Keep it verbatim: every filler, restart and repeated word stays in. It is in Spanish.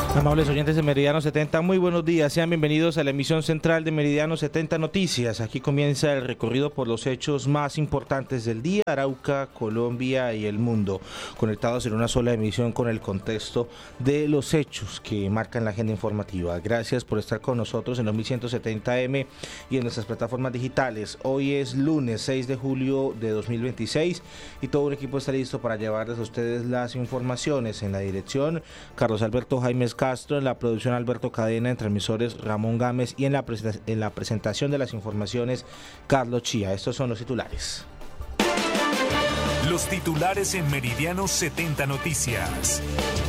Amables oyentes de Meridiano setenta, muy buenos días, sean bienvenidos a la emisión central de Meridiano setenta Noticias. Aquí comienza el recorrido por los hechos más importantes del día, Arauca, Colombia y el mundo, conectados en una sola emisión con el contexto de los hechos que marcan la agenda informativa. Gracias por estar con nosotros en los mil ciento setenta eme y en nuestras plataformas digitales. Hoy es lunes seis de julio de dos mil veintiséis y todo un equipo está listo para llevarles a ustedes las informaciones. En la dirección, Carlos Alberto Jaimes Castro, en la producción Alberto Cadena, en transmisores Ramón Gámez y en la, pres- en la presentación de las informaciones Carlos Chía. Estos son los titulares. Los titulares en Meridiano setenta Noticias.